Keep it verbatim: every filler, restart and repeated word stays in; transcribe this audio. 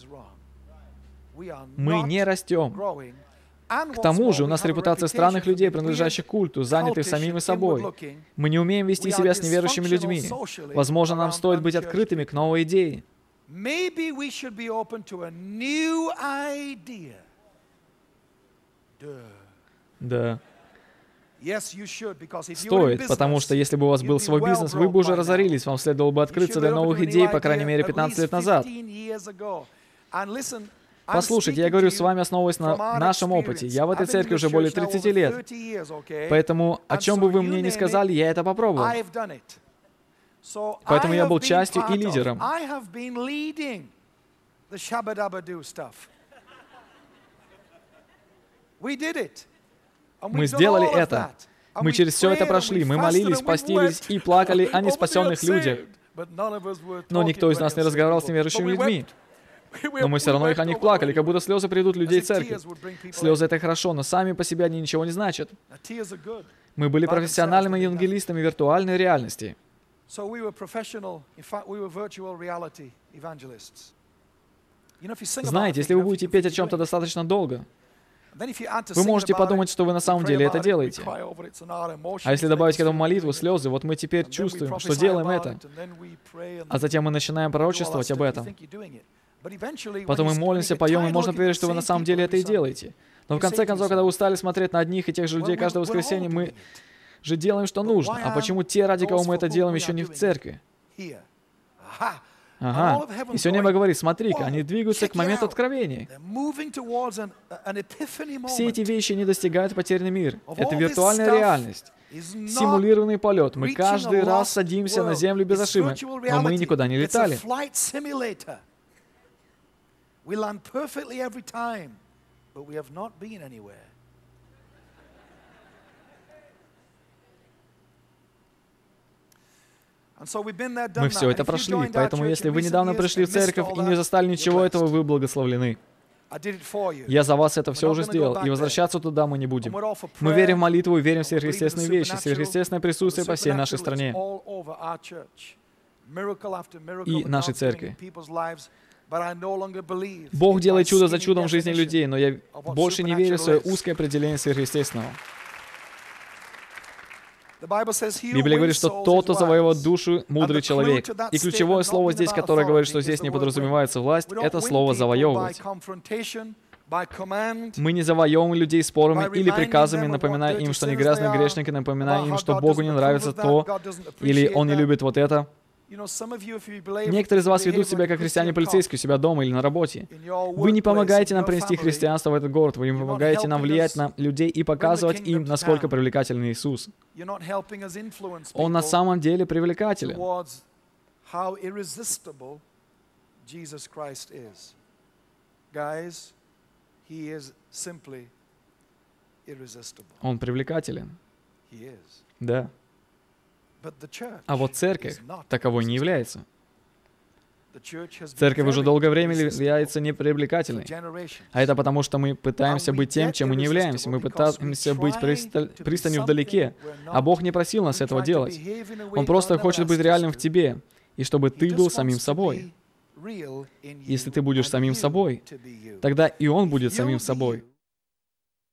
Мы не растем. К тому же у нас репутация странных людей, принадлежащих культу, занятых самими собой. Мы не умеем вести себя с неверующими людьми. Возможно, нам стоит быть открытыми к новой идее. Да. Стоит, потому что если бы у вас был свой бизнес, вы бы уже разорились, вам следовало бы открыться для новых идей, по крайней мере, пятнадцать лет назад. Послушайте, я говорю с вами, основываясь на нашем опыте. Я в этой церкви уже более тридцати лет. Поэтому, о чем бы вы мне ни сказали, я это попробовал. Поэтому я был частью и лидером. Мы сделали это. Мы через все это прошли. Мы молились, постились и плакали о неспасенных людях. Но никто из нас не разговаривал с неверующими людьми. Но мы все равно их о них плакали, как будто слезы придут людей в церкви. Слезы — это хорошо, но сами по себе они ничего не значат. Мы были профессиональными евангелистами виртуальной реальности. Знаете, если вы будете петь о чем-то достаточно долго, вы можете подумать, что вы на самом деле это делаете. А если добавить к этому молитву, слезы, вот мы теперь чувствуем, что делаем это. А затем мы начинаем пророчествовать об этом. Потом мы молимся, поем, и можно поверить, что вы на самом деле это и делаете. Но в конце концов, когда вы устали смотреть на одних и тех же людей каждое воскресенье, мы же делаем, что нужно. А почему те, ради кого мы это делаем, еще не в церкви? Ага. И все небо говорит, смотри-ка, они двигаются к моменту откровения. Все эти вещи не достигают потерянный мир. Это виртуальная реальность. Симулированный полет. Мы каждый раз садимся на землю без ошибок, но мы никуда не летали. We land perfectly every time, but we have not been anywhere. Мы все это прошли, поэтому если вы недавно пришли в церковь и не застали ничего этого, вы благословлены. Я за вас это все уже сделал, и возвращаться туда мы не будем. Мы верим в молитву и верим в сверхъестественные вещи, сверхъестественное присутствие по всей нашей стране и нашей церкви. Бог делает чудо за чудом в жизни людей, но я больше не верю в свое узкое определение сверхъестественного. Библия говорит, что тот, кто завоевал душу, мудрый человек. И ключевое слово здесь, которое говорит, что здесь не подразумевается власть, это слово «завоевывать». Мы не завоевываем людей спорами или приказами, напоминая им, что они грязные грешники, напоминая им, что Богу не нравится то, или Он не любит вот это. Некоторые из вас ведут себя как христиане-полицейские у себя дома или на работе. Вы не помогаете нам принести христианство в этот город, вы не помогаете нам влиять на людей и показывать им, насколько привлекателен Иисус. Он на самом деле привлекателен. Он привлекателен. Да. А вот церковь таковой не является. Церковь уже долгое время является непривлекательной. А это потому, что мы пытаемся быть тем, чем мы не являемся. Мы пытаемся быть пристанью вдалеке. А Бог не просил нас этого делать. Он просто хочет быть реальным в тебе, и чтобы ты был самим собой. Если ты будешь самим собой, тогда и Он будет самим собой.